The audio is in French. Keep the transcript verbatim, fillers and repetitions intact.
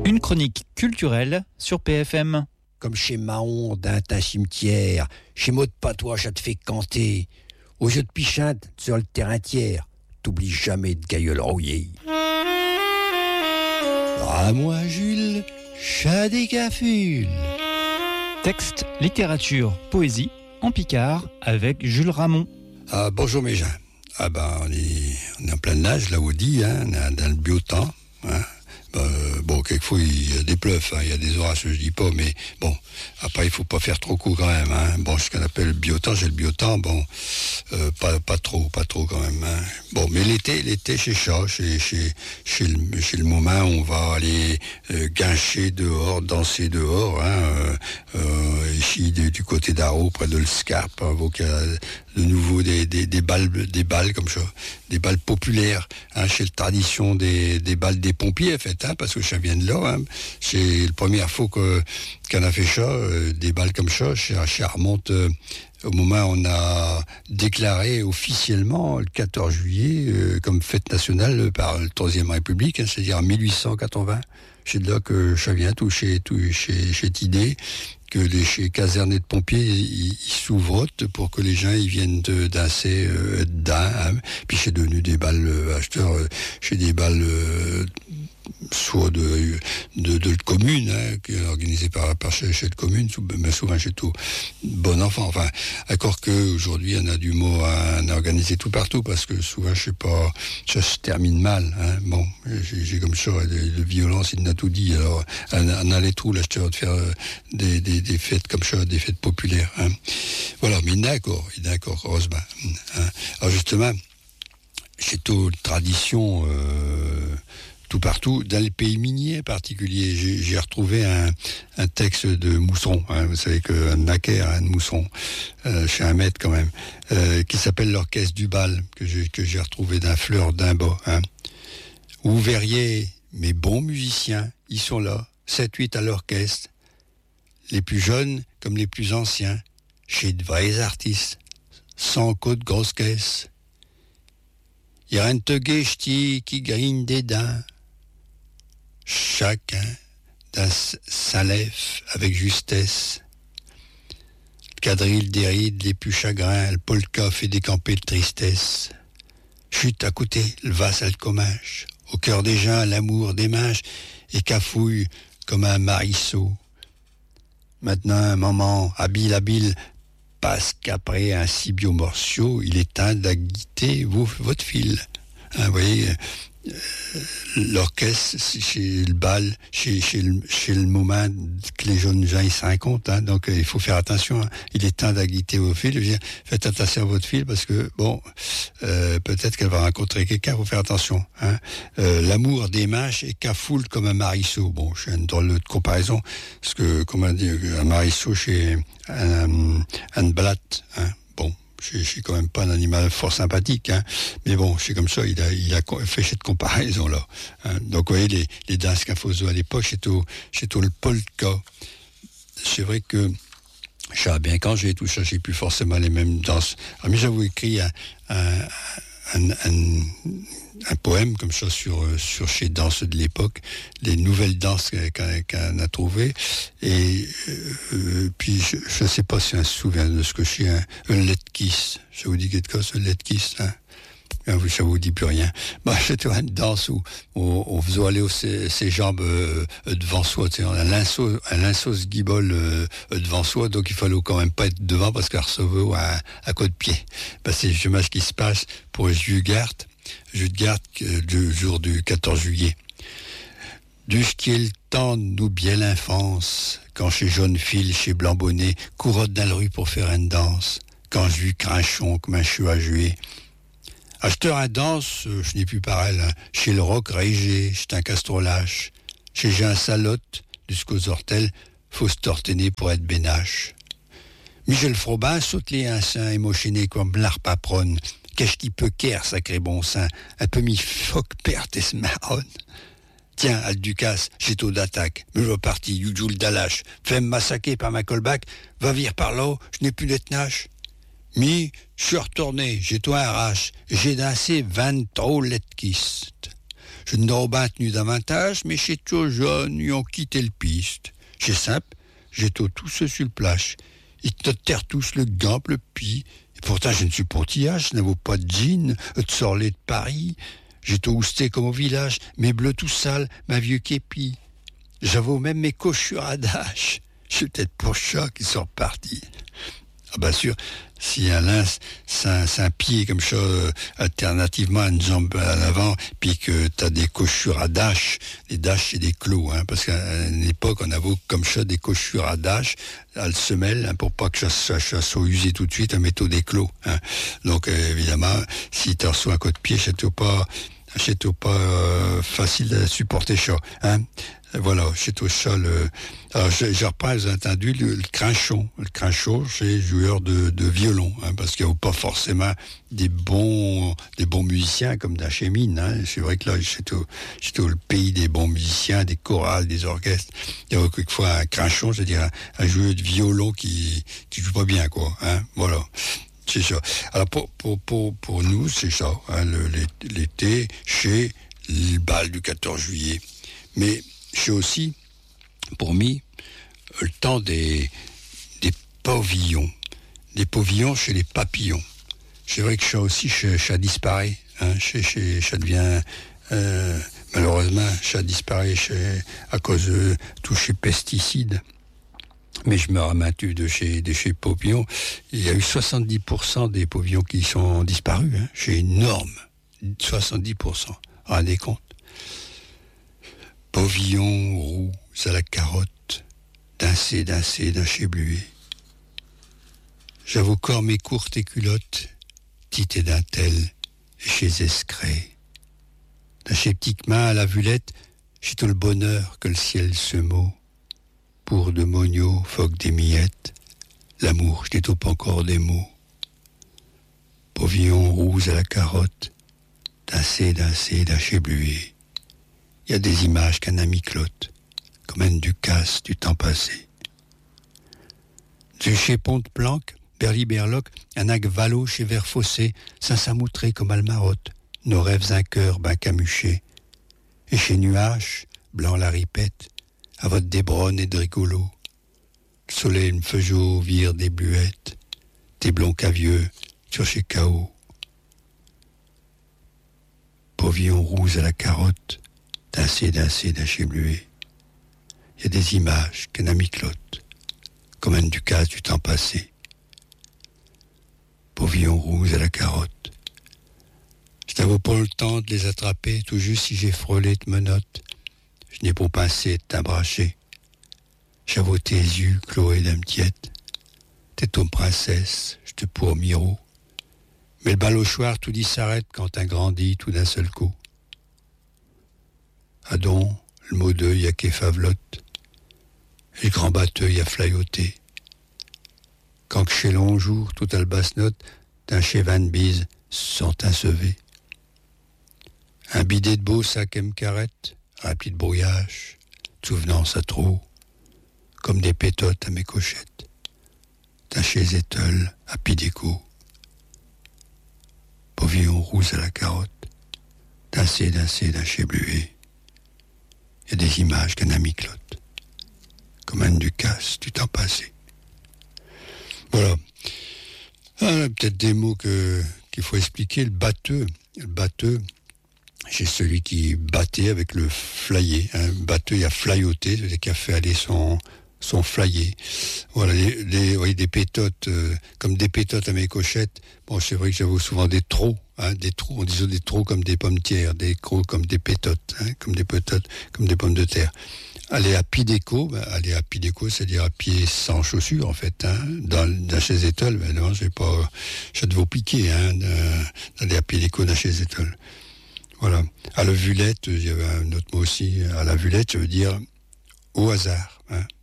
Une chronique culturelle sur P F M. Comme chez Mahon, d'un teint cimetière, chez Maud Patois, ça te fait canter. Au jeu de pichinte, sur le terrain tiers, t'oublies jamais de gailleul rouillé. À moi, Jules, chat des cafules. Texte, littérature, poésie, en Picard, avec Jules Ramon. Ah, bonjour mes gens. Ah ben, on est, on est en plein âge, là, on dit, hein, on est dans le biotemps, hein. Euh, bon, quelquefois il y a des pleufs, hein, il y a des orages, je dis pas, mais bon, après il faut pas faire trop court quand même, hein. Bon, ce qu'on appelle le biotemps, j'ai le biotemps, bon, euh, pas pas trop, pas trop quand même, hein. Bon, mais l'été, l'été chez Chat, chez chez chez le chez le moment, on va aller euh, guincher dehors, danser dehors, hein, euh, euh, ici du, du côté d'Arro, près de l'Scarpe, hein, donc il y a de nouveau des des des balles, des balles comme ça, des balles populaires, hein, chez le tradition des des balles des pompiers, en fait. Hein, parce que ça vient de là. Hein. C'est la première fois que, qu'on a fait ça, euh, des balles comme ça. Ça, ça remonte euh, au moment où on a déclaré officiellement le quatorze juillet euh, comme fête nationale par la Troisième République, hein, c'est-à-dire en mille huit cent quatre-vingts. C'est de là que ça vient, tout chez, tout chez, chez Tidé, que les chez casernés de pompiers, ils, ils sous-votent pour que les gens ils viennent de, danser euh, dedans. Hein. Puis c'est devenu des balles euh, acheteurs, euh, chez des balles euh, soit de de, de commune, hein, qui est organisé par par chez, chez de commune, mais souvent chez tout bon enfant. Enfin, encore que aujourd'hui on a du mot à, à organiser tout partout parce que souvent je sais pas, ça se termine mal. Hein. Bon, j'ai, j'ai comme ça de, de violence, il n'a tout dit. Alors on, on a les trous là, je de faire des, des des fêtes comme ça, des fêtes populaires. Hein. Voilà, mais d'accord, d'accord, heureusement. Hein. Alors justement, chez toute tradition. Euh, tout partout, dans les pays miniers en particulier. J'ai, j'ai retrouvé un, un texte de Mousson, hein, vous savez qu'un naquer, hein, de Mousson, euh, chez un maître quand même, euh, qui s'appelle l'Orchestre du Bal, que j'ai, que j'ai retrouvé d'un Fleur d'un bas. Hein. Vous verriez mes bons musiciens, ils sont là, sept huit à l'orchestre, les plus jeunes comme les plus anciens, chez de vrais artistes, sans côte grosse caisse. Il y a un teguet ch'ti qui grigne des dents. Chacun dans sa lèvre avec justesse. Le quadrille déride les plus chagrins, le polka fait décamper de tristesse. Chute à côté, le vasse à le commage. Au cœur des gens, l'amour des manches et cafouille comme un marisseau. Maintenant, un moment habile, habile, parce qu'après un si biomortiaux, il est temps d'aguiter vous, votre fil. Hein, vous voyez, euh, l'orchestre, chez le bal, chez, chez, le, chez le moment que les jeunes gens ils se racontent, hein, donc euh, il faut faire attention. Hein. Il est temps d'aguiter vos fils. Je veux dire, faites attention à votre fil parce que, bon, euh, peut-être qu'elle va rencontrer quelqu'un, il faut faire attention. Hein. Euh, l'amour des manches est cafoule comme un marisseau. Bon, je fais une drôle de comparaison, parce que, comment dire, un marisseau chez un, un blatte, hein, bon. Je ne suis quand même pas un animal fort sympathique, hein. Mais bon, c'est comme ça, il a, il a fait cette comparaison-là. Hein. Donc, vous voyez, les, les danses qu'il faut à l'époque, c'est au, c'est au le polka. C'est vrai que, je sais bien quand j'ai tout ça, j'ai plus forcément les mêmes danses. Alors, mais j'avais écrit un, un, un, un, un poème comme ça sur, sur ces danses de l'époque, les nouvelles danses qu'on, qu'on a trouvées. Et euh, puis, je ne sais pas si on se souvient de ce que c'est un, un let kiss. Ça vous dit quelque chose, un let kiss, hein? Ça vous dit plus rien. Bah, c'était une danse où on, on faisait aller ses, ses jambes euh, devant soi. Tu sais, un linceau, un linceau se guibole euh, devant soi, donc il fallait quand même pas être devant parce qu'elle recevait à, à côté de pied. Bah, c'est justement ce qui se passe pour Jugarde, Jugarde, le jour du quatorze juillet. Du ce qui est le temps de nous bien l'enfance, quand chez jaune fil, chez blanc bonnet, courotte dans la rue pour faire une danse, quand je vis crinchon comme un chou à jouer. Acheteur à danse, euh, je n'ai plus pareil. Hein. Chez le roc régé, j'étais un castro lâche. Chez j'ai un salotte, jusqu'aux ortels, faut se tortiner pour être bénache. Michel Frobin saute les un sein émotionné comme l'arpapronne. Qu'est-ce qui peut qu'air, sacré bon sein, un peu mi foc perte et se marronne. Tiens, Alducas, j'ai taux d'attaque, me reparti, Yujoul Dalache, fais-me massacrer par ma colbac, va vire par là, je n'ai plus de tenache. Mi, je suis retourné, j'ai toi arrache, j'ai dansé vingt trop letkistes. Je n'aurais pas tenu davantage, mais chez tout jeune, ils ont quitté le piste. J'ai simple, j'étais tous sur le plage. Ils te terrent tous le gant, le pis. Et pourtant, je ne suis pas tillage, je n'avais pas de jean, de sorlet de Paris. J'étais ousté comme au village, mes bleus tout sales, ma vieux képi. J'avais même mes cochures à dash. Je suis peut-être pour ça qu'ils sont repartis. Ah bien sûr, si un lin, c'est un, c'est un pied comme ça, euh, alternativement une jambe à l'avant, puis que t'as des cochures à dash, les dash c'est des clous, hein, parce qu'à une époque on avait comme ça des cochures à dash, à le semelle, hein, pour pas que ça, ça, ça soit usé tout de suite, un métaux des clous. Hein. Donc euh, évidemment, si tu reçois un coup de pied, c'est pas, c'est pas euh, facile à supporter ça. Hein. Voilà, c'est tout ça. Le... Alors, je, je reprends, vous avez entendu, le, le crinchon. Le crinchon, c'est joueur de, de violon, hein, parce qu'il n'y a pas forcément des bons, des bons musiciens comme dans chez Mine. Hein. C'est vrai que là, c'est tout, c'est tout le pays des bons musiciens, des chorales, des orchestres. Il y a quelquefois un crinchon, c'est-à-dire un, un joueur de violon qui qui joue pas bien, quoi. Hein. Voilà. C'est ça. Alors, pour, pour, pour, pour nous, c'est ça. Hein, le, l'été, chez le bal du quatorze juillet. Mais c'est aussi, pour moi, le temps des, des pavillons. Des pavillons chez les papillons. C'est vrai que ça aussi, ça disparaît. Hein, chez, chez, ça devient, euh, malheureusement, ça disparaît chez, à cause de tous ces pesticides. Mais je me ramène de chez, de chez pavillons. Il y a eu soixante-dix pour cent des pavillons qui sont disparus. Hein, c'est énorme. soixante-dix pour cent. Rendez compte. Pavillon roux à la carotte, d'incé, d'incé, d'un chéblué. J'avoue corps mes courtes et culottes, petites et dentelles, et chez escré. D'un chez petites mains à la vulette, j'ai tout le bonheur que le ciel se meut. Pour de mogno, phoque des miettes, l'amour, je n'étoupe encore des mots. Pavillon roux à la carotte, d'incé, d'incé, d'un chéblué. Il y a des images qu'un ami clotte, comme un Ducasse du temps passé. Du chez Pont-de-Planque, Berly-Berloc, un ag valo chez Verfossé, Saint-Samoutré comme Almarotte, nos rêves un cœur ben camuché. Et chez Nuages, blanc la ripette, à votre débronne et de rigolo. Le soleil me fait jour vire des bluettes, des blonds cavieux sur chez Cao. Pavillon roux à la carotte, d'incé, d'incé, d'un chéblué. Il y a des images qu'un ami clotte, comme un Ducasse du temps passé. Pavillon rouge à la carotte. Je n'avais pas le temps de les attraper, tout juste si j'ai frôlé de menottes. Je n'ai pas pincé de t'embrasser. J'avoue tes yeux, Chloé d'amtiette. T'es ton princesse, je te pour miro. Mais le balochoir, tout dit s'arrête quand un grandit tout d'un seul coup. Adon, le mot d'œil à Kéfavlotte, et le grand batteuil à flayoter. Quand que chez long jour, tout albasnote, d'un chez Van Bise, sont insevés. Un bidet de beau sac M carrette, rapide brouillage, souvenance à trop, comme des pétotes à mes cochettes, d'un chez Zétel à Pidéco. Pavillon roux à la carotte, d'incé, d'incé, d'un chez blué. Il y a des images qu'un ami clotte, comme un Ducasse du temps passé. Voilà. Ah, peut-être des mots que, qu'il faut expliquer. Le batteux, le batteux, c'est celui qui battait avec le flyer. Hein. Le batteux, il a flayoté, c'est-à-dire qu'il a fait aller son, son flyer. Voilà, les, les, oui, des pétotes, euh, comme des pétotes à mes cochettes. Bon, c'est vrai que j'avais souvent des trous, hein, des trous, on disait des trous comme des pommetières, des crocs comme des pétotes, hein, comme des pétotes, comme des pommes de terre. Aller à Pidéco, ben, aller à Pidéco, c'est-à-dire à pied sans chaussures, en fait, hein, dans, dans chez Ettel, ben non, j'ai pas, ça devait vous piquer, hein, d'aller à Pidéco dans chez Ettel. Voilà. À la vulette, il y avait un autre mot aussi, à la vulette, ça veut dire au hasard, hein.